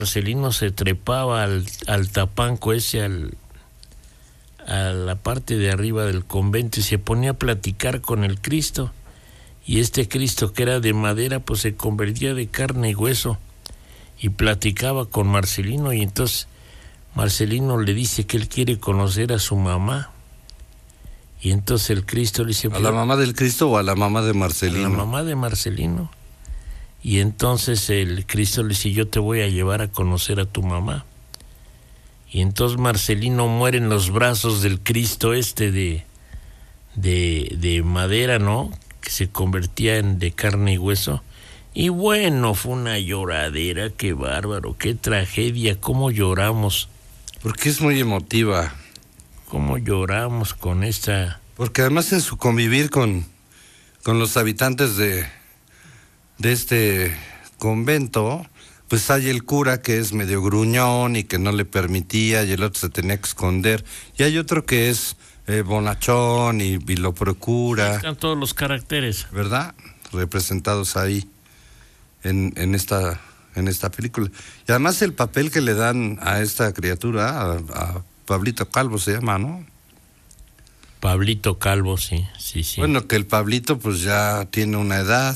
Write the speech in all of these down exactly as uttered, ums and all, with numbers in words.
Marcelino se trepaba al, al tapanco ese, al, a la parte de arriba del convento y se ponía a platicar con el Cristo. Y este Cristo, que era de madera, pues se convertía de carne y hueso y platicaba con Marcelino. Y entonces Marcelino le dice que él quiere conocer a su mamá. Y entonces el Cristo le dice... ¿A la mamá del Cristo o a la mamá de Marcelino? A la mamá de Marcelino. Y entonces el Cristo le dice, yo te voy a llevar a conocer a tu mamá. Y entonces Marcelino muere en los brazos del Cristo este de, de, de madera, ¿no? Que se convertía en de carne y hueso. Y bueno, fue una lloradera, qué bárbaro, qué tragedia, cómo lloramos. Porque es muy emotiva. Cómo lloramos con esta... Porque además en su convivir con, con los habitantes de... de este convento, pues hay el cura que es medio gruñón y que no le permitía, y el otro se tenía que esconder, y hay otro que es eh, bonachón y, y lo procura. Están todos los caracteres, ¿verdad? Representados ahí en, en esta en esta película. Y además el papel que le dan a esta criatura, a, a Pablito Calvo se llama, ¿no? Pablito Calvo, sí, sí, sí. Bueno, que el Pablito pues ya tiene una edad,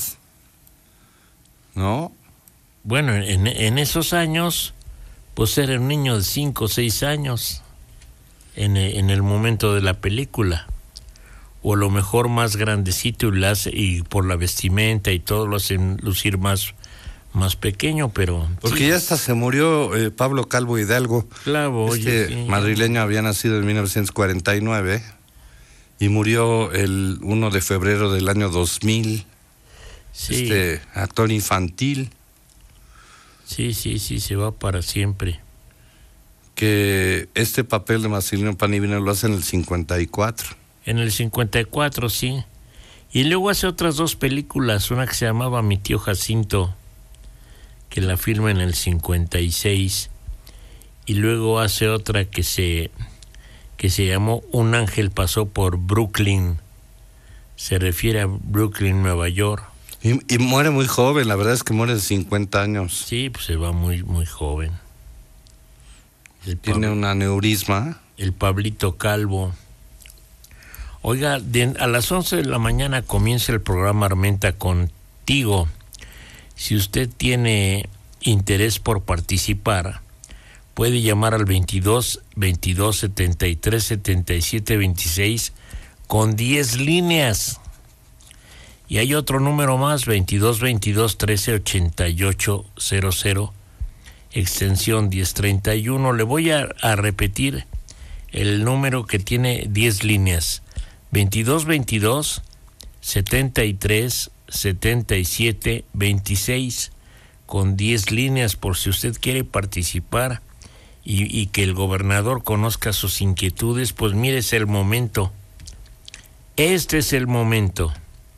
¿no? Bueno, en, en esos años, pues era un niño de cinco o seis años en, en el momento de la película. O a lo mejor más grandecito y, la hace, y por la vestimenta y todo lo hacen lucir más, más pequeño, pero... Porque sí. ya hasta se murió eh, Pablo Calvo Hidalgo. Claro, este oye, sí. madrileño había nacido en mil novecientos cuarenta y nueve y murió el primero de febrero del año dos mil. Sí. Este actor infantil. Sí, sí, sí, se va para siempre. Que este papel de Marcelino Panivino lo hace en el cincuenta y cuatro. En el cincuenta y cuatro, sí. Y luego hace otras dos películas, una que se llamaba Mi tío Jacinto, que la filma en el cincuenta y seis, y luego hace otra que se que se llamó Un ángel pasó por Brooklyn. Se refiere a Brooklyn, Nueva York. Y, y muere muy joven, la verdad es que muere de cincuenta años. Sí, pues se va muy muy joven. El Tiene Pablo, un aneurisma. El Pablito Calvo. Oiga, de, a las once de la mañana comienza el programa Armenta Contigo. Si usted tiene interés por participar, puede llamar al veintidós, veintidós, setenta y tres, setenta y siete, veintiséis con diez líneas. Y hay otro número más, veintidós, veintidós, trece, ochenta y ocho, cero cero, extensión diez treinta y uno. Le voy a, a repetir el número que tiene diez líneas. veintidós, veintidós, setenta y tres, setenta y siete, veintiséis, con diez líneas por si usted quiere participar y, y que el gobernador conozca sus inquietudes. Pues mire, es el momento. Este es el momento.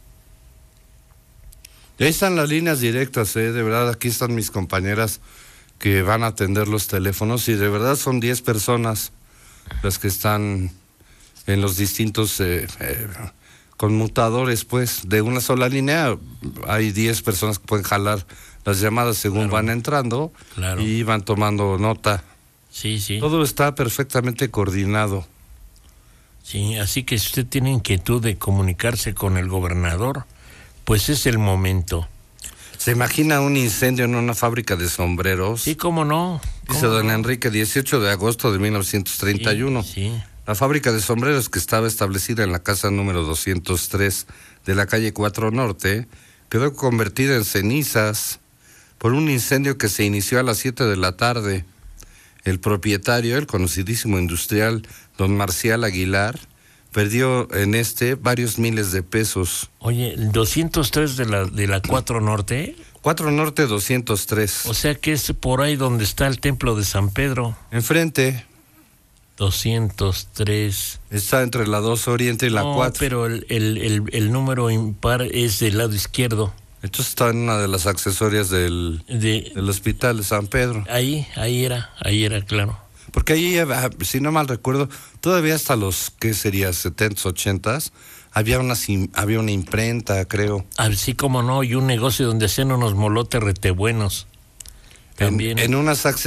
Ahí están las líneas directas, ¿eh? De verdad, aquí están mis compañeras que van a atender los teléfonos y de verdad son diez personas las que están en los distintos eh, eh, conmutadores, pues, de una sola línea. Hay diez personas que pueden jalar las llamadas según claro. van entrando claro. y van tomando nota. Sí, sí. Todo está perfectamente coordinado. Sí, así que si usted tiene inquietud de comunicarse con el gobernador, pues es el momento. ¿Se imagina un incendio en una fábrica de sombreros? Sí, cómo no. Dice ¿Cómo don no? Enrique, dieciocho de agosto de mil novecientos treinta y uno. Sí, sí. La fábrica de sombreros, que estaba establecida en la casa número doscientos tres de la calle cuatro Norte, quedó convertida en cenizas por un incendio que se inició a las siete de la tarde. El propietario, el conocidísimo industrial don Marcial Aguilar, perdió en este varios miles de pesos. Oye, el doscientos tres de la de la cuatro Norte. cuatro Norte doscientos tres. O sea que es por ahí donde está el templo de San Pedro. Enfrente. doscientos tres. Está entre la dos Oriente y la no, cuatro. Pero el, el, el, el número impar es del lado izquierdo. Esto está en una de las accesorias del, de, del hospital de San Pedro. Ahí, ahí era, ahí era, claro. Porque ahí, si no mal recuerdo, todavía hasta los, ¿qué sería? setentas, ochentas, había una, había una imprenta, creo. Así como no, y un negocio donde hacían unos molotes rete buenos. También. En, en unas